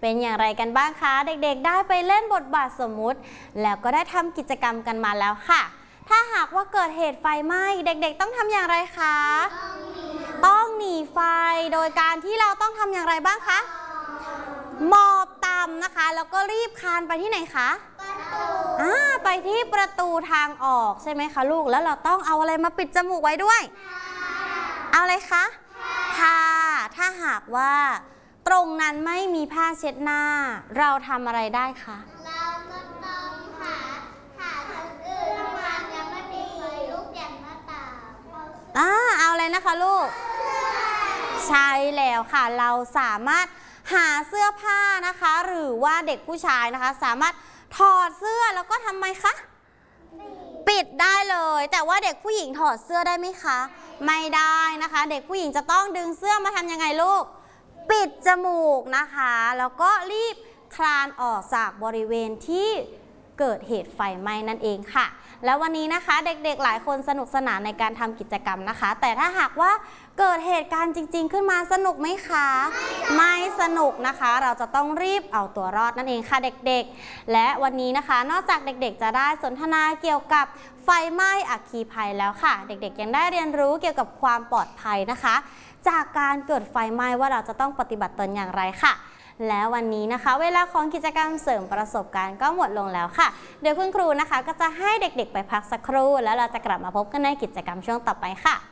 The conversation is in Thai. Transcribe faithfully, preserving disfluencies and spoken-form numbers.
เป็นอย่างไรกันบ้างคะเด็กๆได้ไปเล่นบทบาทสมมุติแล้วก็ได้ทำกิจกรรมกันมาแล้วค่ะถ้าหากว่าเกิดเหตุไฟไหม้เด็กๆต้องทำอย่างไรคะต้องหนีไฟโดยการที่เราต้องทำอย่างไรบ้างคะหมอบต่ำนะคะแล้วก็รีบคลานไปที่ไหนคะอ่าไปที่ประตูทางออกใช่ไหมคะลูกแล้วเราต้องเอาอะไรมาปิดจมูกไว้ด้วยเอาอะไรคะผ้าถ้าหากว่าตรงนั้นไม่มีผ้าเช็ดหน้าเราทำอะไรได้คะเราก็ต้องหาหาทางอื่นมายังไม่มีลูกอย่างหน้าต่างอ่าเอาอะไรนะคะลูกใช่แล้วค่ะเราสามารถหาเสื้อผ้านะคะหรือว่าเด็กผู้ชายนะคะสามารถถอดเสื้อแล้วก็ทำไมคะปิดได้เลยแต่ว่าเด็กผู้หญิงถอดเสื้อได้ไหมคะไม่ได้นะคะเด็กผู้หญิงจะต้องดึงเสื้อมาทำยังไงลูกปิดจมูกนะคะแล้วก็รีบคลานออกจากบริเวณที่เกิดเหตุไฟไหม้นั่นเองค่ะแล้ววันนี้นะคะเด็กๆหลายคนสนุกสนานในการทำกิจกรรมนะคะแต่ถ้าหากว่าเกิดเหตุการณ์จริงๆขึ้นมาสนุกไหมคะไม่สนุกนะคะเราจะต้องรีบเอาตัวรอดนั่นเองค่ะเด็กๆและวันนี้นะคะนอกจากเด็กๆจะได้สนทนาเกี่ยวกับไฟไหม้อัคคีภัยแล้วค่ะเด็กๆยังได้เรียนรู้เกี่ยวกับความปลอดภัยนะคะจากการเกิดไฟไหม้ว่าเราจะต้องปฏิบัติตนอย่างไรค่ะแล้ววันนี้นะคะเวลาของกิจกรรมเสริมประสบการณ์ก็หมดลงแล้วค่ะเดี๋ยวคุณครูนะคะก็จะให้เด็กๆไปพักสักครู่แล้วเราจะกลับมาพบกันในกิจกรรมช่วงต่อไปค่ะ